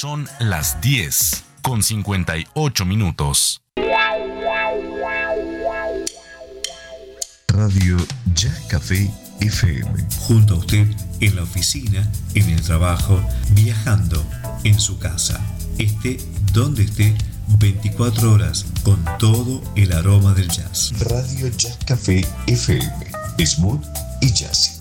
Son las 10:58. Radio Jazz Café FM. Junto a usted en la oficina, en el trabajo, viajando, en su casa. Esté donde esté, 24 horas con todo el aroma del jazz. Radio Jazz Café FM. Smooth y jazzy.